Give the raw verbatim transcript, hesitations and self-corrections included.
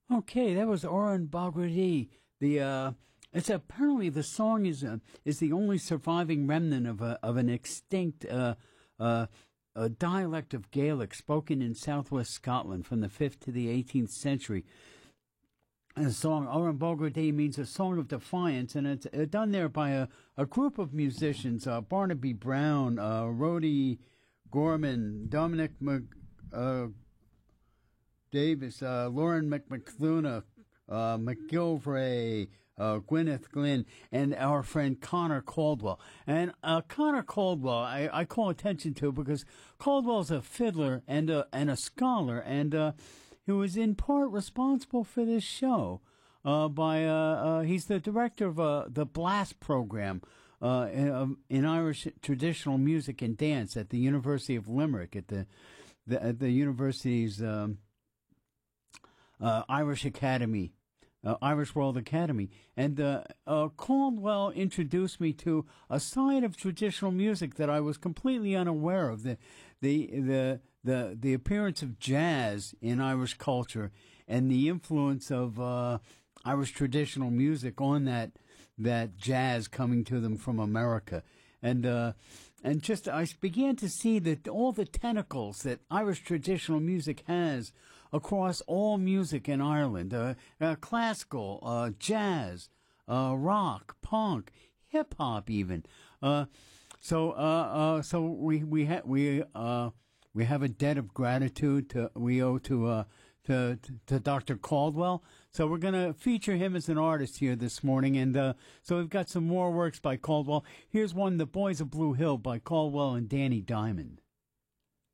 Okay, that was Oren Bagradi. The uh, it's apparently the song is uh, is the only surviving remnant of a of an extinct uh, uh, a dialect of Gaelic spoken in southwest Scotland from the fifth to the eighteenth century. And the song Oren Bagradi means a song of defiance, and it's uh, done there by a, a group of musicians: uh, Barnaby Brown, uh, Rhodey Gorman, Dominic Mc, uh, Davis, uh, Lauren McMcLuna, uh, McGilvray, uh, Gwyneth Glynn, and our friend Connor Caldwell. And uh, Connor Caldwell, I, I call attention to because Caldwell's a fiddler and a, and a scholar, and uh, he was in part responsible for this show. Uh, by uh, uh, he's the director of uh, the Blast program uh, in, in Irish traditional music and dance at the University of Limerick at the the, at the university's. Um, Uh, Irish Academy, uh, Irish World Academy. And uh, uh, Caldwell introduced me to a side of traditional music that I was completely unaware of, the the the the, the appearance of jazz in Irish culture and the influence of uh, Irish traditional music on that that jazz coming to them from America. And uh, and just I began to see that all the tentacles that Irish traditional music has across all music in Ireland, uh, uh, classical, uh, jazz, uh, rock, punk, hip hop, even. Uh, so uh, uh, so we we ha- we uh, we have a debt of gratitude to we owe to. Uh, To, to Doctor Caldwell. So we're going to feature him as an artist here this morning. And uh, so we've got some more works by Caldwell. Here's one, The Boys of Blue Hill by Caldwell and Danny Diamond.